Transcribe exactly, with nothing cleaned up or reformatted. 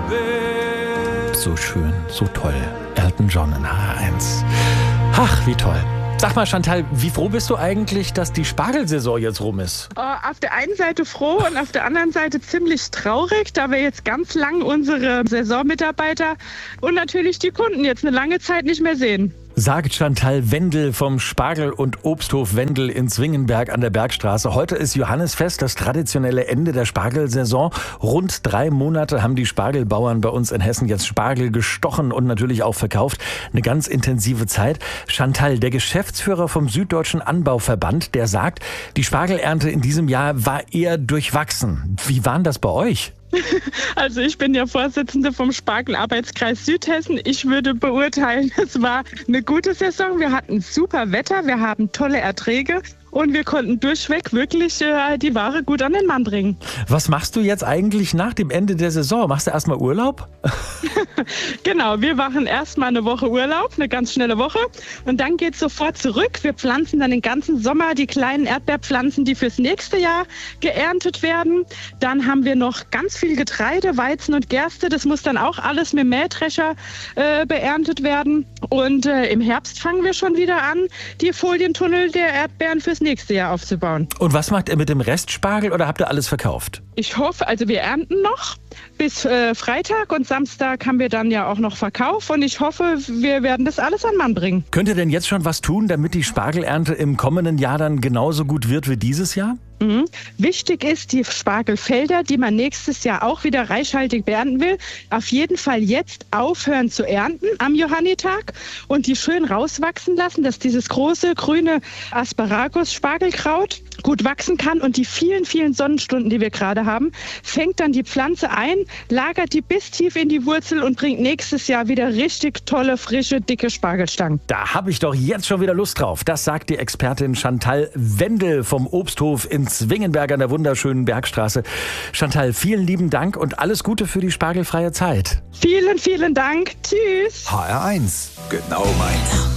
So schön, so toll. Elton John in H eins. Ach, wie toll. Sag mal, Chantal, wie froh bist du eigentlich, dass die Spargelsaison jetzt rum ist? Oh, auf der einen Seite froh und auf der anderen Seite ziemlich traurig, da wir jetzt ganz lang unsere Saisonmitarbeiter und natürlich die Kunden jetzt eine lange Zeit nicht mehr sehen. Sagt Chantal Wendel vom Spargel- und Obsthof Wendel in Zwingenberg an der Bergstraße. Heute ist Johannisfest, das traditionelle Ende der Spargelsaison. Rund drei Monate haben die Spargelbauern bei uns in Hessen jetzt Spargel gestochen und natürlich auch verkauft. Eine ganz intensive Zeit. Chantal, der Geschäftsführer vom Süddeutschen Anbauverband, der sagt, die Spargelernte in diesem Jahr war eher durchwachsen. Wie war denn das bei euch? Also ich bin ja Vorsitzende vom Spargelarbeitskreis Südhessen. Ich würde beurteilen, es war eine gute Saison. Wir hatten super Wetter, wir haben tolle Erträge und wir konnten durchweg wirklich äh, die Ware gut an den Mann bringen. Was machst du jetzt eigentlich nach dem Ende der Saison? Machst du erstmal Urlaub? Genau, wir machen erstmal eine Woche Urlaub, eine ganz schnelle Woche und dann geht's sofort zurück. Wir pflanzen dann den ganzen Sommer die kleinen Erdbeerpflanzen, die fürs nächste Jahr geerntet werden. Dann haben wir noch ganz viel Getreide, Weizen und Gerste. Das muss dann auch alles mit dem Mähdrescher äh, beerntet werden. Und äh, im Herbst fangen wir schon wieder an, die Folientunnel der Erdbeeren fürs nächste Jahr aufzubauen. Und was macht ihr mit dem Restspargel oder habt ihr alles verkauft? Ich hoffe, also wir ernten noch bis äh, Freitag und Samstag haben wir dann ja auch noch Verkauf und ich hoffe, wir werden das alles an Mann bringen. Könnt ihr denn jetzt schon was tun, damit die Spargelernte im kommenden Jahr dann genauso gut wird wie dieses Jahr? Mhm. Wichtig ist, die Spargelfelder, die man nächstes Jahr auch wieder reichhaltig beernten will, auf jeden Fall jetzt aufhören zu ernten am Johannitag und die schön rauswachsen lassen, dass dieses große grüne Asparagus-Spargelkraut gut wachsen kann und die vielen, vielen Sonnenstunden, die wir gerade haben, fängt dann die Pflanze ein, lagert die bis tief in die Wurzel und bringt nächstes Jahr wieder richtig tolle, frische, dicke Spargelstangen. Da habe ich doch jetzt schon wieder Lust drauf. Das sagt die Expertin Chantal Wendel vom Obsthof in Zwingenberg an der wunderschönen Bergstraße. Chantal, vielen lieben Dank und alles Gute für die spargelfreie Zeit. Vielen, vielen Dank. Tschüss. H R eins. Genau meins.